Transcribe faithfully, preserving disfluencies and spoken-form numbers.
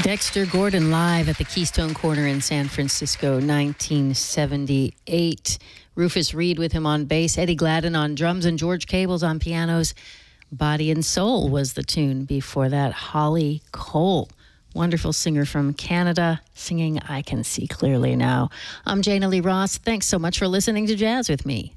Dexter Gordon live at the Keystone Corner in San Francisco, nineteen seventy-eight. Rufus Reid with him on bass, Eddie Gladden on drums, and George Cables on pianos. Body and Soul was the tune before that. Holly Cole, wonderful singer from Canada, singing I Can See Clearly Now. I'm Jana Lee Ross. Thanks so much for listening to Jazz with me.